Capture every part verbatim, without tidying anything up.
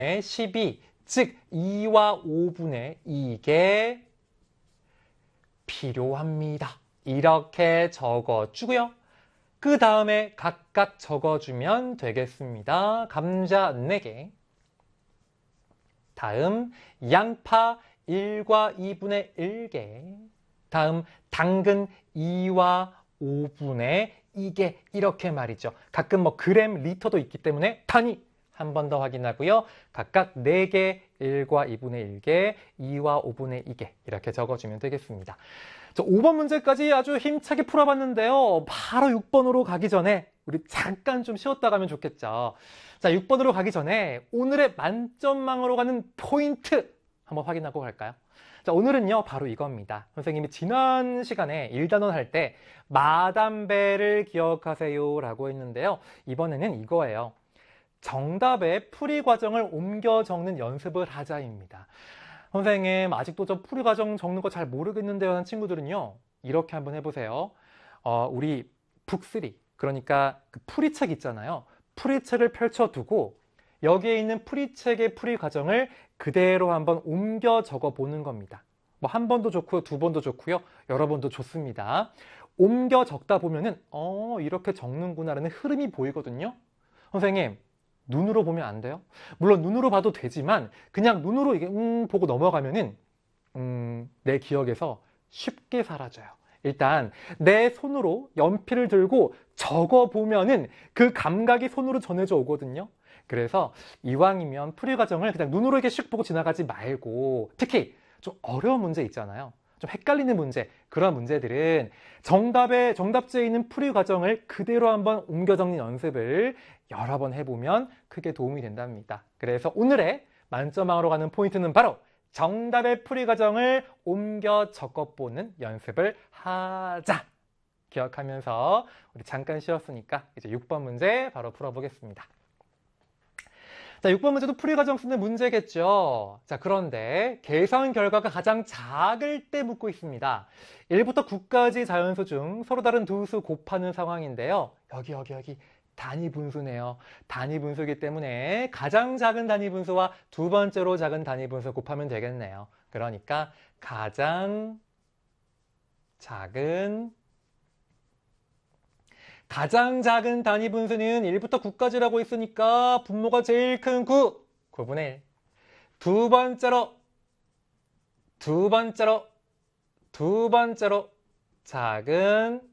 십이, 즉 이와 오분의 이게 필요합니다. 이렇게 적어주고요. 그 다음에 각각 적어주면 되겠습니다. 감자 네 개, 다음 양파 일과 이분의 일 개, 다음 당근 이와 오분의 이 개, 이렇게 말이죠. 가끔 뭐 그램, 리터도 있기 때문에 단위 한 번 더 확인하고요. 각각 네 개, 일과 이분의 일 개, 이와 오분의 이 개 이렇게 적어주면 되겠습니다. 자, 오 번 문제까지 아주 힘차게 풀어봤는데요. 바로 육 번으로 가기 전에 우리 잠깐 좀 쉬었다 가면 좋겠죠. 자, 육 번으로 가기 전에 오늘의 만점망으로 가는 포인트 한번 확인하고 갈까요? 자, 오늘은요 바로 이겁니다. 선생님이 지난 시간에 일 단원 할 때 마담배를 기억하세요 라고 했는데요. 이번에는 이거예요. 정답의 풀이 과정을 옮겨 적는 연습을 하자입니다. 선생님 아직도 저 풀이 과정 적는 거 잘 모르겠는데요 하는 친구들은요, 이렇게 한번 해보세요. 어, 우리 북쓰리, 그러니까 그 풀이책 있잖아요. 풀이책을 펼쳐두고 여기에 있는 풀이책의 풀이 과정을 그대로 한번 옮겨 적어 보는 겁니다. 뭐 한 번도 좋고요, 두 번도 좋고요, 여러 번도 좋습니다. 옮겨 적다 보면은 어 이렇게 적는구나라는 흐름이 보이거든요. 선생님 눈으로 보면 안 돼요? 물론 눈으로 봐도 되지만 그냥 눈으로 이게 음 보고 넘어가면은 음, 내 기억에서 쉽게 사라져요. 일단 내 손으로 연필을 들고 적어 보면은 그 감각이 손으로 전해져 오거든요. 그래서 이왕이면 풀이 과정을 그냥 눈으로 이렇게 슉 보고 지나가지 말고, 특히 좀 어려운 문제 있잖아요. 좀 헷갈리는 문제, 그런 문제들은 정답에, 정답지에 있는 풀이 과정을 그대로 한번 옮겨 적는 연습을 여러 번 해보면 크게 도움이 된답니다. 그래서 오늘의 만점왕으로 가는 포인트는 바로 정답의 풀이 과정을 옮겨 적어보는 연습을 하자. 기억하면서 우리 잠깐 쉬었으니까 이제 육 번 문제 바로 풀어보겠습니다. 자, 육 번 문제도 풀이 과정 쓰는 문제겠죠. 자, 그런데 계산 결과가 가장 작을 때 묻고 있습니다. 일부터 구까지 자연수 중 서로 다른 두 수 곱하는 상황인데요. 여기 여기 여기 단위 분수네요. 단위 분수이기 때문에 가장 작은 단위 분수와 두 번째로 작은 단위 분수 곱하면 되겠네요. 그러니까 가장 작은 가장 작은 단위 분수는 일부터 구까지라고 있으니까 분모가 제일 큰 구, 구분의 일. 두 번째로, 두 번째로, 두 번째로 작은,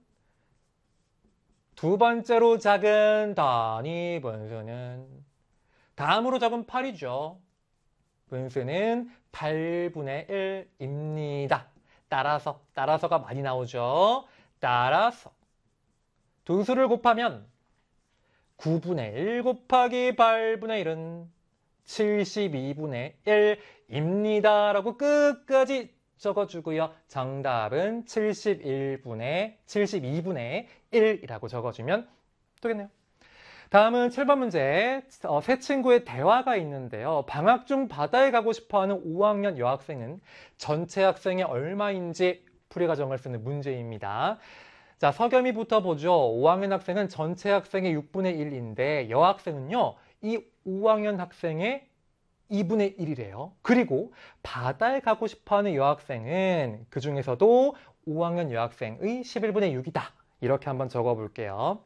두 번째로 작은 단위 분수는 다음으로 적은 팔이죠. 분수는 팔분의 일입니다. 따라서, 따라서가 많이 나오죠. 따라서 두 수를 곱하면 구분의 일 곱하기 팔분의 일은 칠십이분의 일입니다. 라고 끝까지 적어주고요. 정답은 칠십일분의, 칠십이분의 일이라고 적어주면 되겠네요. 다음은 칠 번 문제. 어, 세 친구의 대화가 있는데요. 방학 중 바다에 가고 싶어하는 오 학년 여학생은 전체 학생이 얼마인지 풀이 과정을 쓰는 문제입니다. 자, 석겸이부터 보죠. 오 학년 학생은 전체 학생의 육분의 일인데 여학생은요, 이 오 학년 학생의 이분의 일이래요. 그리고 바다에 가고 싶어하는 여학생은 그 중에서도 오 학년 여학생의 십일분의 육이다. 이렇게 한번 적어 볼게요.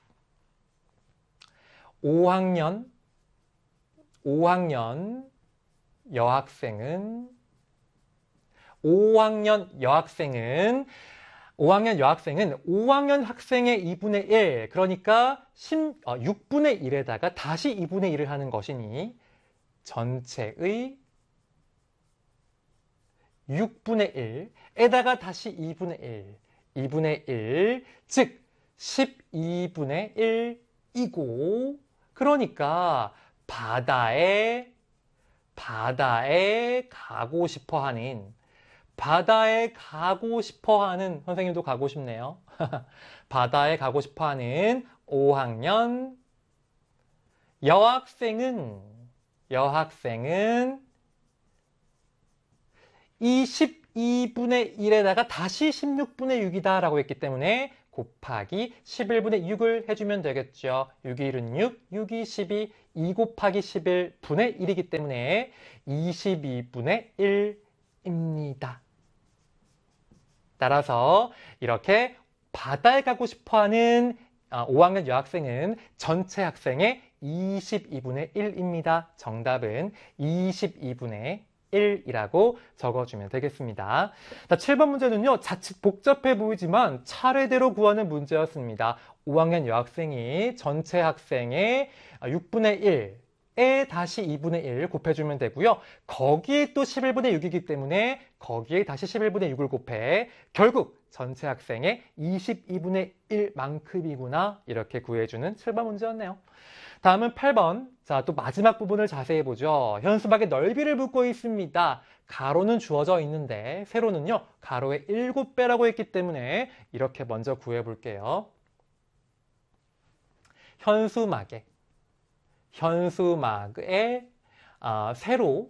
오 학년, 오 학년 여학생은, 오 학년 여학생은 오 학년 여학생은 오 학년 학생의 이분의 일, 그러니까 육분의 일에다가 다시 이분의 일을 하는 것이니 전체의 육분의 일에다가 다시 이분의 일, 이분의 일, 즉 십이분의 일이고, 그러니까 바다에, 바다에 가고 싶어하는, 바다에 가고 싶어하는, 선생님도 가고 싶네요. 바다에 가고 싶어하는 오 학년 여학생은, 여학생은 이 십이분의 일에다가 다시 십육분의 육이다 라고 했기 때문에 곱하기 십일분의 육을 해주면 되겠죠. 육이 일은 육, 육이 십이, 이 곱하기 십일분의 일이기 때문에 이십이분의 일입니다. 따라서 이렇게 바다에 가고 싶어하는 오 학년 여학생은 전체 학생의 이십이분의 일입니다. 정답은 이십이분의 일이라고 적어주면 되겠습니다. 자, 칠 번 문제는요, 자칫 복잡해 보이지만 차례대로 구하는 문제였습니다. 오 학년 여학생이 전체 학생의 육분의 일에 다시 이분의 일 곱해주면 되고요. 거기에 또 십일분의 육이기 때문에 거기에 다시 십일분의 육을 곱해 결국 전체 학생의 이십이분의 일만큼이구나 이렇게 구해주는 칠 번 문제였네요. 다음은 팔 번. 자, 또 마지막 부분을 자세히 보죠. 현수막에 넓이를 묻고 있습니다. 가로는 주어져 있는데 세로는요, 가로의 일곱 배라고 했기 때문에 이렇게 먼저 구해볼게요. 현수막에, 현수막의 아, 세로는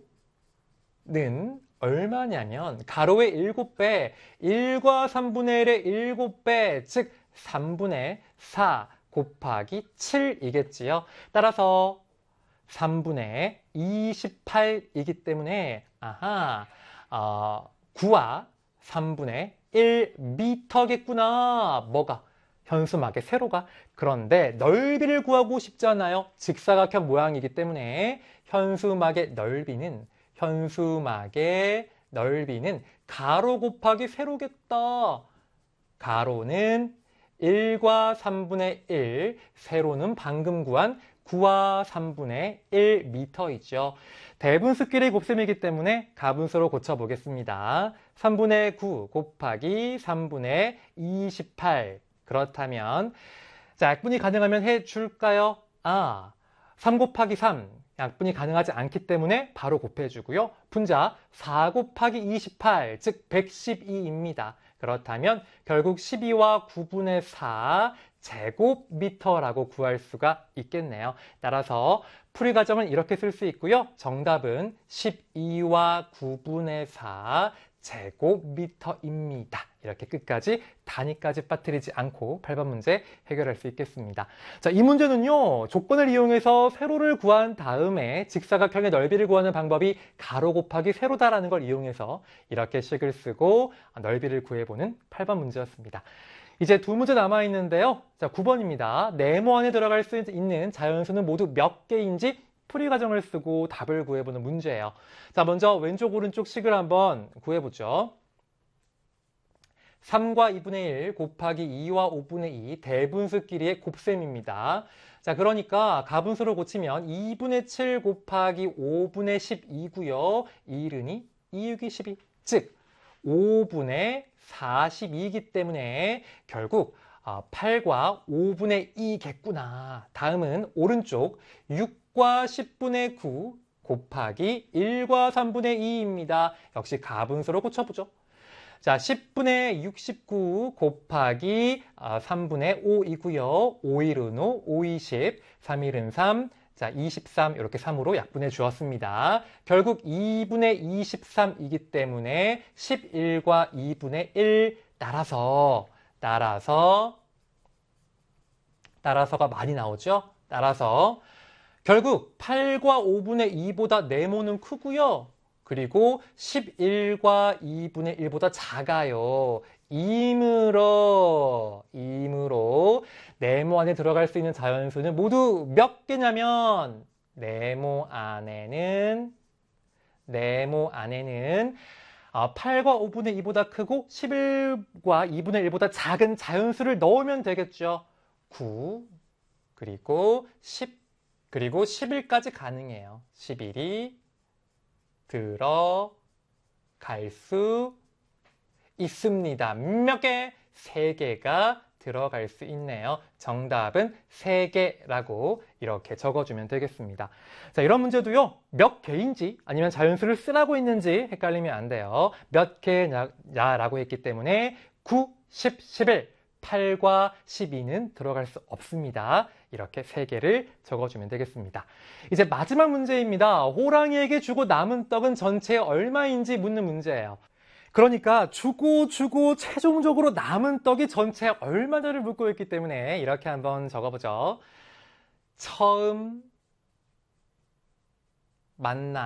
얼마냐면 가로의 일곱 배, 일과 삼분의 일의 일곱 배, 즉 삼분의 사 곱하기 칠이겠지요. 따라서 삼분의 이십팔이기 때문에 아하, 어, 구와 삼분의 일 미터겠구나. 뭐가? 현수막의 세로가. 그런데 넓이를 구하고 싶잖아요. 직사각형 모양이기 때문에 현수막의 넓이는 현수막의 넓이는 가로 곱하기 세로겠다. 가로는 일과 삼분의 일, 세로는 방금 구한 구와 삼분의 일 미터이죠. 대분수끼리 곱셈이기 때문에 가분수로 고쳐보겠습니다. 삼분의 구 곱하기 삼분의 이십팔. 그렇다면 자, 약분이 가능하면 해줄까요? 아, 삼 곱하기 삼. 약분이 가능하지 않기 때문에 바로 곱해주고요. 분자 사 곱하기 이십팔, 즉 백십이입니다. 그렇다면 결국 십이와 구분의 사 제곱미터라고 구할 수가 있겠네요. 따라서 풀이 과정은 이렇게 쓸 수 있고요. 정답은 십이와 구분의 사 제곱미터입니다. 이렇게 끝까지 단위까지 빠뜨리지 않고 팔 번 문제 해결할 수 있겠습니다. 자, 이 문제는요, 조건을 이용해서 세로를 구한 다음에 직사각형의 넓이를 구하는 방법이 가로 곱하기 세로다라는 걸 이용해서 이렇게 식을 쓰고 넓이를 구해보는 팔 번 문제였습니다. 이제 두 문제 남아있는데요. 자, 구 번입니다. 네모 안에 들어갈 수 있는 자연수는 모두 몇 개인지 풀이 과정을 쓰고 답을 구해보는 문제예요. 자, 먼저 왼쪽 오른쪽 식을 한번 구해보죠. 삼과 이분의 일 곱하기 이와 오분의 이 대분수끼리의 곱셈입니다. 자, 그러니까 가분수로 고치면 이분의 칠 곱하기 오분의 십이고요. 일은이 이, 육이 십이. 즉 오분의 사십이이기 때문에 결국 팔과 오분의 이겠구나. 다음은 오른쪽 육과 십분의 구 곱하기 일과 삼분의 이입니다. 역시 가분수로 고쳐보죠. 자, 십분의 육십구 곱하기 삼분의 오이고요. 오일은 오, 오이십, 삼일은 삼, 자, 이십삼 이렇게 삼으로 약분해 주었습니다. 결국 이분의 이십삼이기 때문에 십일과 이분의 일 따라서 따라서 따라서가 많이 나오죠. 따라서 결국 팔과 오분의 이보다 네모는 크고요. 그리고 십일과 이분의 일보다 작아요. 이므로, 이므로 네모 안에 들어갈 수 있는 자연수는 모두 몇 개냐면 네모 안에는 네모 안에는 팔과 오분의 이보다 크고 십일과 이분의 일보다 작은 자연수를 넣으면 되겠죠. 구, 그리고 십, 그리고 십일까지 가능해요. 십일이 들어갈 수 있습니다. 몇 개? 세 개가 들어갈 수 있네요. 정답은 세 개라고 이렇게 적어주면 되겠습니다. 자, 이런 문제도요, 몇 개인지 아니면 자연수를 쓰라고 했는지 헷갈리면 안 돼요. 몇 개냐라고 했기 때문에 구, 십, 십일, 팔과 십이는 들어갈 수 없습니다. 이렇게 세 개를 적어주면 되겠습니다. 이제 마지막 문제입니다. 호랑이에게 주고 남은 떡은 전체에 얼마인지 묻는 문제예요. 그러니까 주고 주고 최종적으로 남은 떡이 전체 얼마나를 묻고 있기 때문에 이렇게 한번 적어보죠. 처음 만난